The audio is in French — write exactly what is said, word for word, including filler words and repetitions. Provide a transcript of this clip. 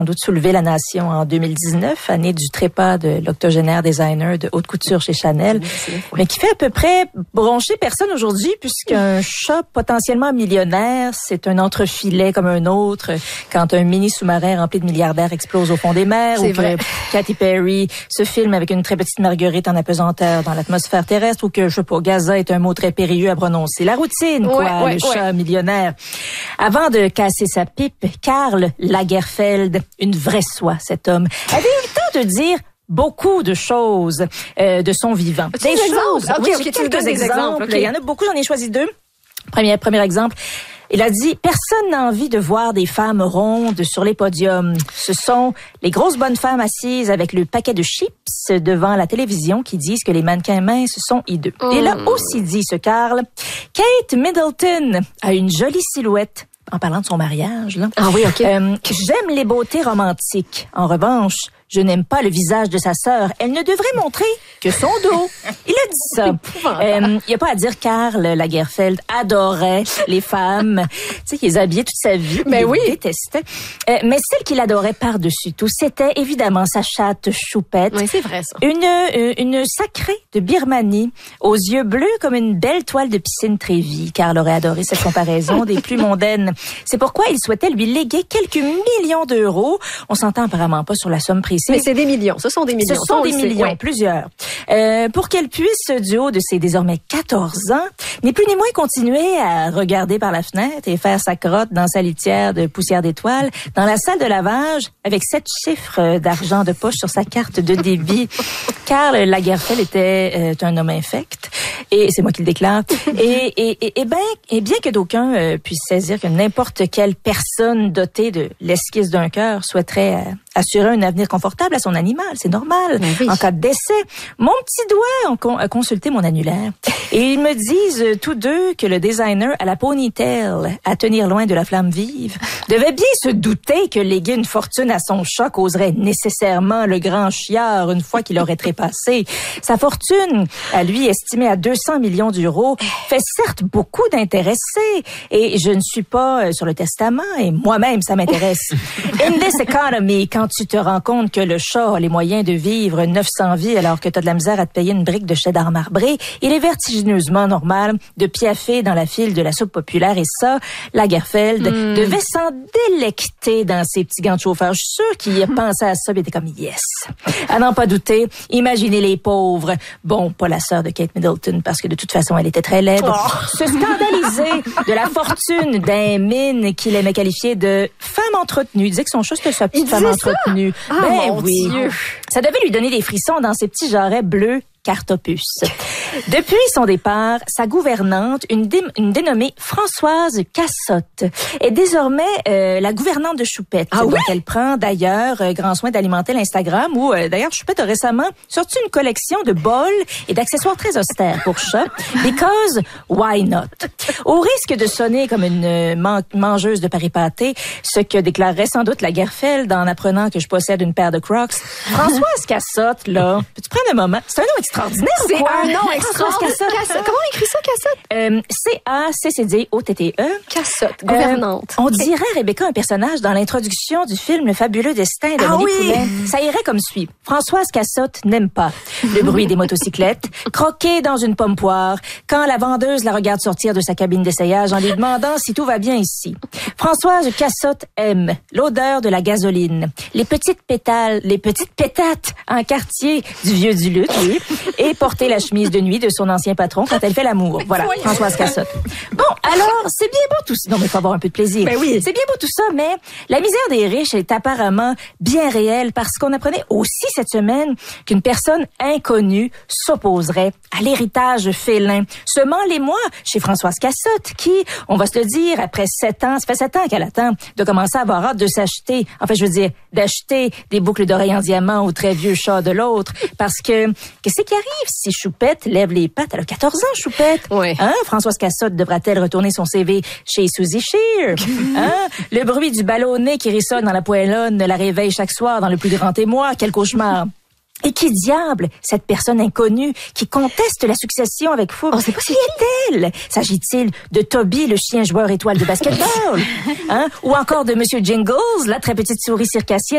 On doit soulever la nation en deux mille dix-neuf, année du trépas de l'octogénaire designer de haute couture chez Chanel, oui. mais qui fait à peu près broncher personne aujourd'hui, puisqu'un chat potentiellement millionnaire, c'est un entrefilet comme un autre quand un mini sous-marin rempli de milliardaires explose au fond des mers, c'est ou vrai. que Katy Perry se filme avec une très petite marguerite en apesanteur dans l'atmosphère terrestre, ou que, je sais pas, Gaza est un mot très périlleux à prononcer. La routine, quoi, ouais, ouais, le ouais. chat millionnaire. Avant de casser sa pipe, Karl Lagerfeld, une vraie soie, cet homme, avait eu le temps de dire beaucoup de choses euh, de son vivant. Des, des choses. Okay, oui, okay, j'ai quelques exemples. exemples. Okay. Il y en a beaucoup, j'en ai choisi deux. Premier, premier exemple. Il a dit, personne n'a envie de voir des femmes rondes sur les podiums. Ce sont les grosses bonnes femmes assises avec le paquet de chips devant la télévision qui disent que les mannequins minces sont hideux. Mm. Il a aussi dit, ce Karl, Kate Middleton a une jolie silhouette. En parlant de son mariage, là. Ah oui, OK. Euh, j'aime les beautés romantiques. En revanche, je n'aime pas le visage de sa sœur. Elle ne devrait montrer que son dos. Il a dit ça. Il euh, n'y a pas à dire Karl Lagerfeld adorait les femmes. Tu sais, qu'il les habillait toute sa vie. Mais il oui. les détestait. Euh, mais celle qu'il adorait par-dessus tout, c'était évidemment sa chatte Choupette. Oui, c'est vrai, ça. Une, euh, une sacrée de Birmanie, aux yeux bleus comme une belle toile de piscine Trévi. Karl aurait adoré cette comparaison des plus mondaines. C'est pourquoi il souhaitait lui léguer quelques millions d'euros. On s'entend apparemment pas sur la somme précise. Mais c'est des millions. Ce sont des millions. Ce sont des millions, ouais. plusieurs. Euh, pour qu'elle puisse, du haut de ses désormais quatorze ans, ni plus ni moins continuer à regarder par la fenêtre et faire sa crotte dans sa litière de poussière d'étoiles dans la salle de lavage avec sept chiffres d'argent de poche sur sa carte de débit. Karl Lagerfeld était euh, un homme infect. Et c'est moi qui le déclare. et, et, et, et, ben, et bien que d'aucuns euh, puissent saisir que n'importe quelle personne dotée de l'esquisse d'un cœur souhaiterait euh, assurer un avenir confortable à son animal, c'est normal. Oui. En cas de décès, mon petit doigt a con- consulté mon annulaire. Et ils me disent euh, tous deux que le designer à la ponytail, à tenir loin de la flamme vive, devait bien se douter que léguer une fortune à son chat causerait nécessairement le grand chiard une fois qu'il aurait trépassé. Sa fortune, à lui estimée à deux cents millions d'euros, fait certes beaucoup d'intéressés. Et je ne suis pas euh, sur le testament, et moi-même, ça m'intéresse. In this economy, quand tu te rends compte que le chat a les moyens de vivre neuf cents vies alors que tu as de la misère à te payer une brique de cheddar marbré, il est vertigineusement normal de piaffer dans la file de la soupe populaire. Et ça, Lagerfeld mm. devait s'en délecter dans ses petits gants de chauffeur. Je suis sûre qu'il pensait à ça, il était comme « yes ». À n'en pas douter, imaginez les pauvres. Bon, pas la sœur de Kate Middleton, parce que de toute façon, elle était très laide. Oh. Se scandaliser de la fortune d'un mine qu'il aimait qualifier de femme entretenue. Il disait que son chat, c'était sa petite femme entretenue. Ah, ben mon oui. Dieu. Ça devait lui donner des frissons dans ses petits jarrets bleus Cartopus. Depuis son départ, sa gouvernante, une, dé- une dénommée Françoise Cassotte, est désormais euh, la gouvernante de Choupette. Ah oui? Elle prend d'ailleurs euh, grand soin d'alimenter l'Instagram où, euh, d'ailleurs, Choupette a récemment sorti une collection de bols et d'accessoires très austères pour chats. Because why not? Au risque de sonner comme une euh, man- mangeuse de paris-pâté, ce que déclarerait sans doute Lagerfeld en apprenant que je possède une paire de Crocs, Françoise Cassotte, là, peux-tu prendre un moment? C'est un nom extraordinaire, c'est quoi? un nom extraordinaire. Cassotte. Comment on écrit ça, Cassotte? Euh, C A C C D O T T E. Cassotte, gouvernante. Euh, on dirait, Rebecca, un personnage dans l'introduction du film Le fabuleux destin de ah Marie oui. Poulain. Ça irait comme suit. Françoise Cassotte n'aime pas le bruit des motocyclettes, croquer dans une pomme poire, quand la vendeuse la regarde sortir de sa cabine d'essayage en lui demandant si tout va bien ici. Françoise Cassotte aime l'odeur de la gasoline, les petites pétales, les petites pétates en quartier du vieux du lutte, oui, et porter la chemise de nuit de son ancien patron quand elle fait l'amour. Voilà, Françoise Cassotte. Bon, alors, c'est bien beau tout ça. Non, mais il faut avoir un peu de plaisir. Ben oui. C'est bien beau tout ça, mais la misère des riches est apparemment bien réelle parce qu'on apprenait aussi cette semaine qu'une personne inconnue s'opposerait à l'héritage félin. Semant-les-moi chez Françoise Cassotte qui, on va se le dire, après sept ans, ça fait sept ans qu'elle attend de commencer à avoir hâte de s'acheter, enfin je veux dire, d'acheter des boucles d'oreilles en diamant au très vieux chat de l'autre. Parce que, qu'est-ce qui arrive si Choupette lève les pattes? Elle a quatorze ans, Choupette. Oui. Hein? Françoise Cassotte devra-t-elle retourner son C V chez Suzy Shear? Hein? Le bruit du ballonnet qui rissonne dans la poêlonne la réveille chaque soir dans le plus grand émoi. Quel cauchemar! Et qui diable, cette personne inconnue qui conteste la succession avec fou? On sait pas qui est-elle? S'agit-il de Toby, le chien joueur étoile de basketball? Hein? Ou encore de Monsieur Jingles, la très petite souris circassienne